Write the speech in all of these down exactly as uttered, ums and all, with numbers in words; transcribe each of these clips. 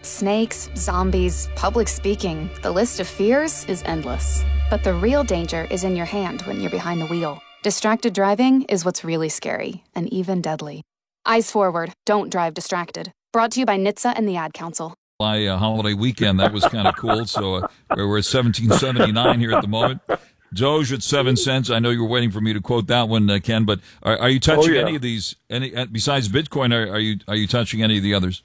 Snakes, zombies, public speaking, the list of fears is endless. But the real danger is in your hand when you're behind the wheel. Distracted driving is what's really scary and even deadly. Eyes forward, don't drive distracted. Brought to you by N H T S A and the Ad Council. My uh, holiday weekend, that was kind of cool. So uh, we're at seventeen seventy-nine here at the moment. Doge at seven cents. I know you were waiting for me to quote that one, uh, Ken. But are, are you touching oh, yeah. any of these? Any uh, besides Bitcoin? Are, are you are you touching any of the others?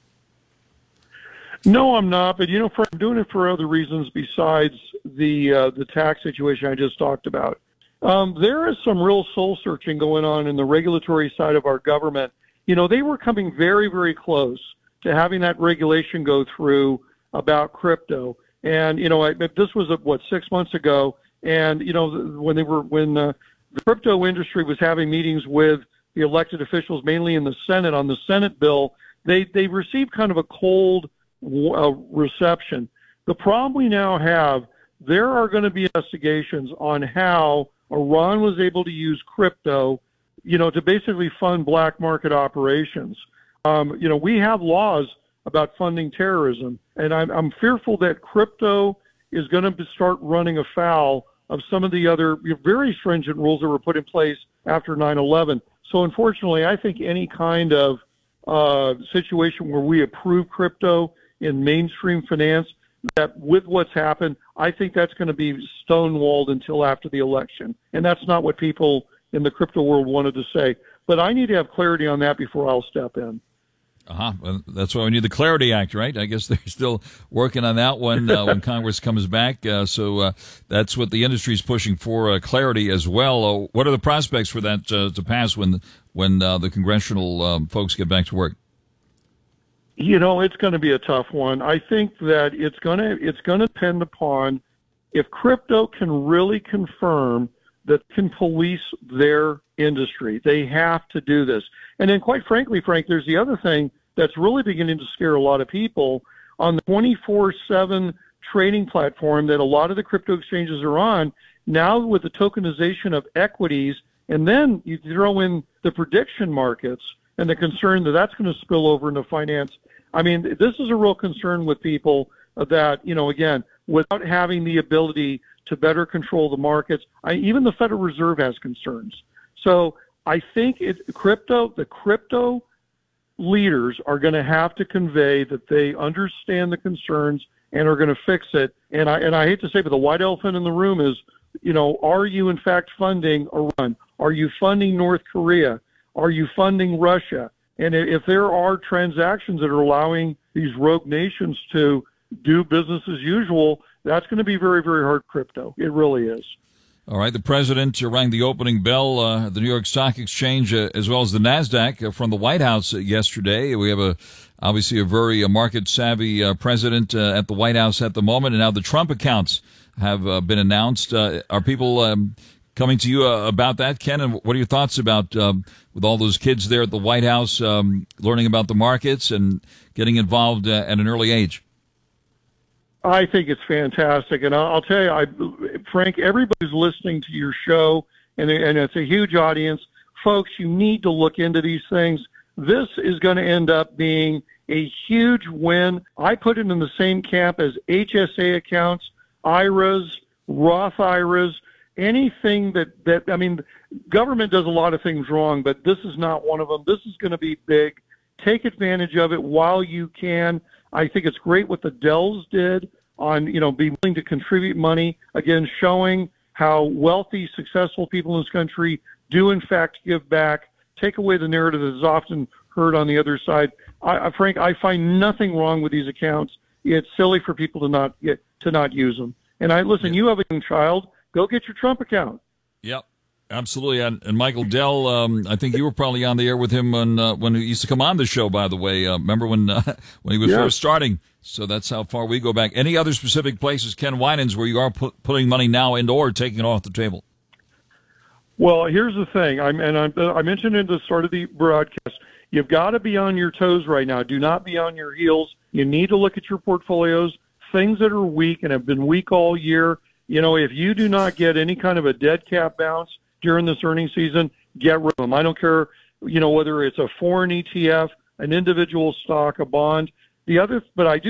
No, I'm not. But you know, for, I'm doing it for other reasons besides the uh, the tax situation I just talked about. Um, there is some real soul searching going on in the regulatory side of our government. You know, they were coming very, very close to having that regulation go through about crypto. And, you know, I, this was, what, six months ago. And, you know, when they were, when uh, the crypto industry was having meetings with the elected officials, mainly in the Senate, on the Senate bill, they, they received kind of a cold uh, reception. The problem we now have, there are going to be investigations on how Iran was able to use crypto, you know, to basically fund black market operations. Um, you know, we have laws about funding terrorism, and I'm, I'm fearful that crypto is going to start running afoul of some of the other very stringent rules that were put in place after nine eleven. So unfortunately, I think any kind of uh, situation where we approve crypto in mainstream finance, that with what's happened, I think that's going to be stonewalled until after the election. And that's not what people in the crypto world wanted to say. But I need to have clarity on that before I'll step in. Uh-huh. Well, that's why we need the Clarity Act, right? I guess they're still working on that one uh, when Congress comes back. Uh, so uh, that's what the industry is pushing for, uh, clarity as well. Uh, what are the prospects for that uh, to pass when when uh, the congressional um, folks get back to work? You know, it's going to be a tough one. I think that it's going to it's going to depend upon if crypto can really confirm that can police their industry. They have to do this. And then, quite frankly, Frank, there's the other thing that's really beginning to scare a lot of people. On the twenty-four seven trading platform that a lot of the crypto exchanges are on, now with the tokenization of equities, and then you throw in the prediction markets and the concern that that's going to spill over into finance. I mean, this is a real concern with people that, you know, again, without having the ability to better control the markets, I, even the Federal Reserve has concerns. So I think it, crypto, the crypto leaders are going to have to convey that they understand the concerns and are going to fix it. And I and I hate to say, but the white elephant in the room is, you know, are you in fact funding Iran? Are you funding North Korea? Are you funding Russia? And if there are transactions that are allowing these rogue nations to do business as usual, that's going to be very, very hard crypto. It really is. All right. The president rang the opening bell uh, at the New York Stock Exchange, uh, as well as the NASDAQ, uh, from the White House uh, yesterday. We have a obviously a very uh, market-savvy uh, president uh, at the White House at the moment, and now the Trump accounts have uh, been announced. Uh, are people um, coming to you uh, about that, Ken? And what are your thoughts about um, with all those kids there at the White House um, learning about the markets and getting involved uh, at an early age? I think it's fantastic. And I'll tell you, I, Frank, everybody's listening to your show, and, and it's a huge audience. Folks, you need to look into these things. This is going to end up being a huge win. I put it in the same camp as H S A accounts, I R As, Roth I R As, anything that, that, I mean, government does a lot of things wrong, but this is not one of them. This is going to be big. Take advantage of it while you can. I think it's great what the Dells did on, you know, being willing to contribute money, again, showing how wealthy, successful people in this country do, in fact, give back, take away the narrative that is often heard on the other side. I, I, Frank, I find nothing wrong with these accounts. It's silly for people to not get, to not use them. And I listen, you have a young child, go get your Trump account. Yep. Absolutely, and, and Michael Dell, um, I think you were probably on the air with him when uh, when he used to come on the show. By the way, uh, remember when uh, when he was yeah. first starting? So that's how far we go back. Any other specific places, Ken Winans, where you are pu- putting money now and or taking it off the table? Well, here's the thing, I'm, and I'm, I mentioned at the start of the broadcast, you've got to be on your toes right now. Do not be on your heels. You need to look at your portfolios, things that are weak and have been weak all year. You know, if you do not get any kind of a dead cat bounce during this earnings season, get rid of them. I don't care, you know, whether it's a foreign E T F, an individual stock, a bond. The other, but I do